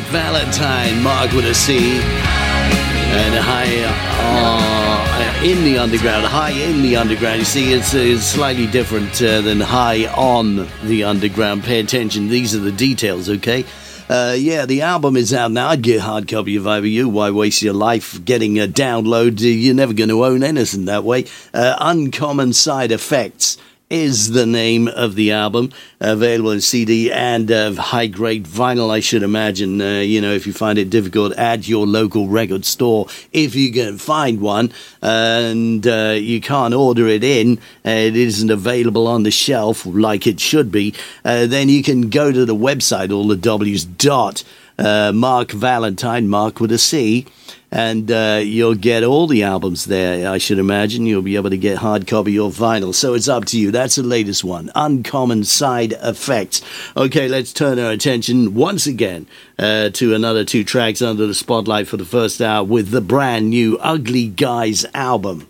Valentine, Mark with a C, and High in the Underground. High in the Underground. You see, it's slightly different than High on the Underground. Pay attention. These are the details, okay? Yeah, the album is out now. I'd get a hard copy if I were you. Why waste your life getting a download? You're never going to own anything that way. Uncommon Side Effects is the name of the album, available in CD and high-grade vinyl, I should imagine. If you find it difficult, at your local record store, if you can find one, and you can't order it in, it isn't available on the shelf like it should be, then you can go to the website, all the W's, Mark Valentine, Mark with a C, and you'll get all the albums there, I should imagine. You'll be able to get hard copy or vinyl, so it's up to you. That's the latest one, Uncommon Side Effects. Okay, let's turn our attention once again to another two tracks under the spotlight for the first hour with the brand new Ugly Guys album.